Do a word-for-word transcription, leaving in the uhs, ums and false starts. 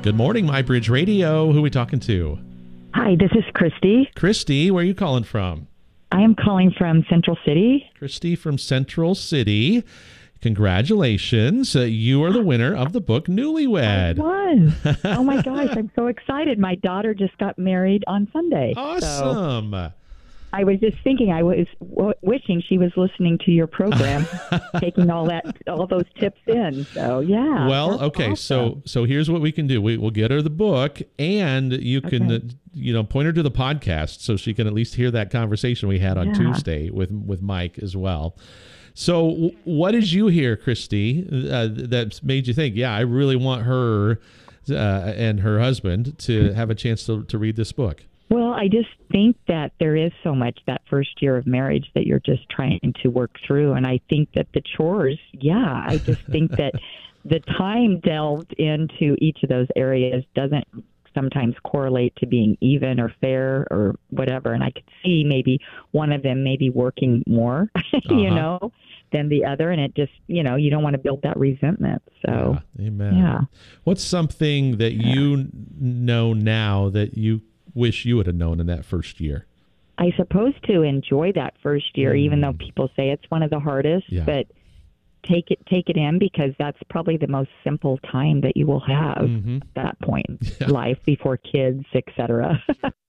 Good morning, MyBridge Radio. Who are we talking to? Hi, this is Christy. Christy, where are you calling from? I am calling from Central City. Christy from Central City. Congratulations. Uh, you are the winner of the book Newlywed. I was. Oh my gosh, I'm so excited. My daughter just got married on Sunday. Awesome. So I was just thinking, I was w- wishing she was listening to your program, taking all that, all those tips in. So yeah. Well, okay. Awesome. So, so here's what we can do. We, we'll get her the book, and you can, Okay. uh, you know, point her to the podcast so she can at least hear that conversation we had on Yeah. Tuesday with with Mike as well. So, w- what did you hear, Christy, uh, that made you think, yeah, I really want her uh, and her husband to have a chance to to read this book? Well, I just think that there is so much that first year of marriage that you're just trying to work through. And I think that the chores, yeah, I just think that the time delved into each of those areas doesn't sometimes correlate to being even or fair or whatever. And I could see maybe one of them maybe working more, you Uh-huh. know, than the other. And it just, you know, you don't want to build that resentment. So, Yeah, amen. yeah. What's something that you n- know now that you wish you would have known in that first year? I suppose to enjoy that first year, Mm. even though people say it's one of the hardest, Yeah. but take it take it in because that's probably the most simple time that you will have Mhm. at that point Yeah. in life before kids, et cetera.